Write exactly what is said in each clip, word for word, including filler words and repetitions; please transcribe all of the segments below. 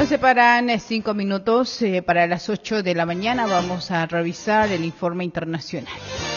Nos separan cinco minutos eh, para las ocho de la mañana. Vamos a revisar el informe internacional.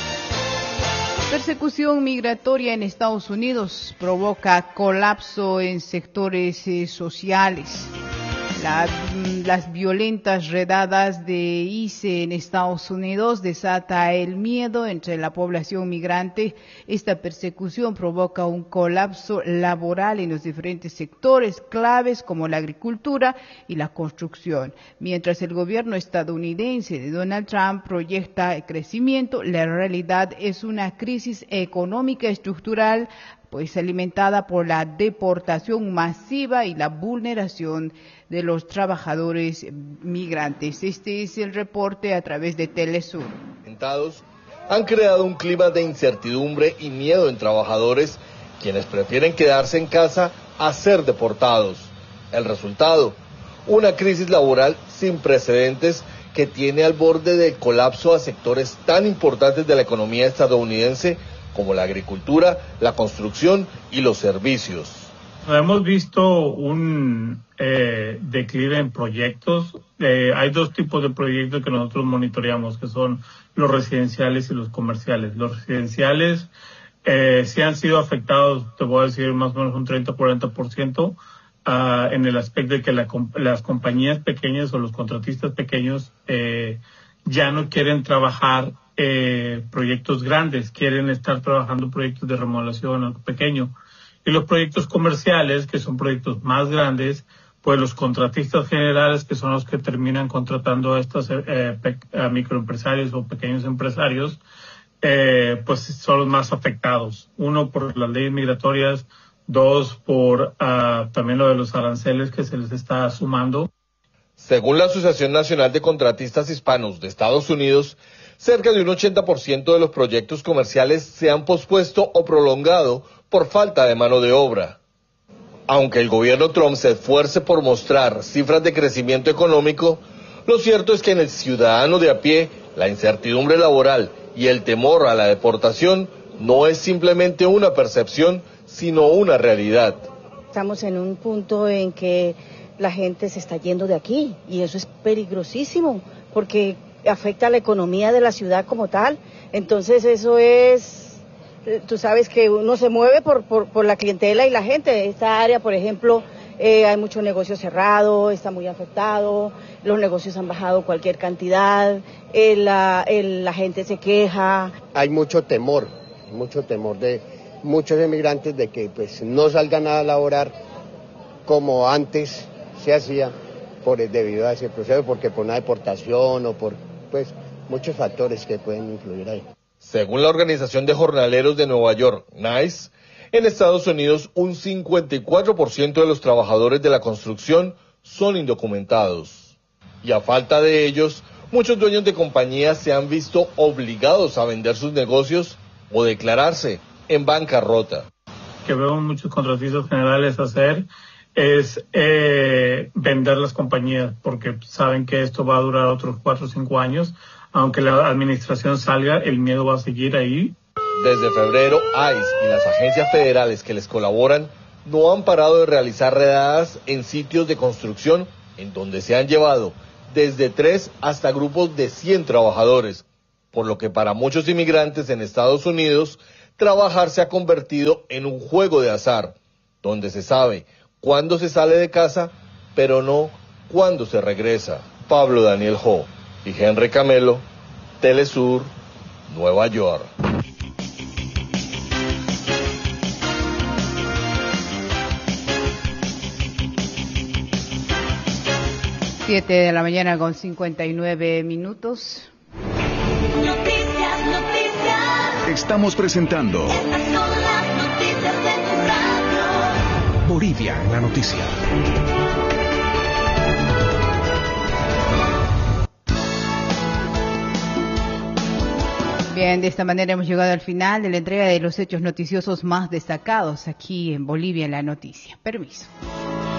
Persecución migratoria en Estados Unidos provoca colapso en sectores eh, sociales. La, las violentas redadas de I C E en Estados Unidos desata el miedo entre la población migrante. Esta persecución provoca un colapso laboral en los diferentes sectores claves como la agricultura y la construcción. Mientras el gobierno estadounidense de Donald Trump proyecta crecimiento, la realidad es una crisis económica estructural, pues alimentada por la deportación masiva y la vulneración de los trabajadores migrantes. Este es el reporte a través de Telesur. Han creado un clima de incertidumbre y miedo en trabajadores, quienes prefieren quedarse en casa a ser deportados. El resultado, una crisis laboral sin precedentes que tiene al borde del colapso a sectores tan importantes de la economía estadounidense como la agricultura, la construcción y los servicios. Hemos visto un eh, declive en proyectos. Eh, hay dos tipos de proyectos que nosotros monitoreamos, que son los residenciales y los comerciales. Los residenciales eh, sí han sido afectados, te voy a decir, más o menos un treinta a cuarenta por ciento uh, en el aspecto de que la, las compañías pequeñas o los contratistas pequeños eh, ya no quieren trabajar Eh, proyectos grandes, quieren estar trabajando proyectos de remodelación algo pequeño. Y los proyectos comerciales, que son proyectos más grandes, pues los contratistas generales, que son los que terminan contratando a estos eh, a microempresarios o pequeños empresarios, eh, pues son los más afectados. Uno, por las leyes migratorias; dos, por uh, también lo de los aranceles que se les está sumando. Según la Asociación Nacional de Contratistas Hispanos de Estados Unidos, cerca de un ochenta por ciento de los proyectos comerciales se han pospuesto o prolongado por falta de mano de obra. Aunque el gobierno Trump se esfuerce por mostrar cifras de crecimiento económico, lo cierto es que en el ciudadano de a pie, la incertidumbre laboral y el temor a la deportación no es simplemente una percepción, sino una realidad. Estamos en un punto en que la gente se está yendo de aquí y eso es peligrosísimo porque afecta a la economía de la ciudad como tal. Entonces eso es, tú sabes que uno se mueve por, por, por la clientela y la gente. Esta área, por ejemplo, eh, hay mucho negocio cerrado, está muy afectado, los negocios han bajado cualquier cantidad, el, la, el, la gente se queja. Hay mucho temor, mucho temor de muchos emigrantes de que pues no salgan a laborar como antes se hacía por debido a ese proceso, porque por una deportación o por pues muchos factores que pueden influir ahí. Según la Organización de Jornaleros de Nueva York, NICE, en Estados Unidos un cincuenta y cuatro por ciento de los trabajadores de la construcción son indocumentados. Y a falta de ellos, muchos dueños de compañías se han visto obligados a vender sus negocios o declararse en bancarrota. Que veo muchos contratistas generales hacer es eh, vender las compañías, porque saben que esto va a durar otros cuatro o cinco años. Aunque la administración salga, el miedo va a seguir ahí. Desde febrero, ICE y las agencias federales que les colaboran no han parado de realizar redadas en sitios de construcción en donde se han llevado desde tres hasta grupos de cien trabajadores, por lo que para muchos inmigrantes en Estados Unidos, trabajar se ha convertido en un juego de azar, donde se sabe cuándo se sale de casa, pero no cuándo se regresa. Pablo Daniel Ho y Henry Camelo, Telesur, Nueva York. Siete de la mañana con cincuenta y nueve minutos. Noticias, noticias. Estamos presentando Estas son las noticias de tu radio. Bolivia en la noticia. Bien, de esta manera hemos llegado al final de la entrega de los hechos noticiosos más destacados aquí en Bolivia en la noticia. Permiso.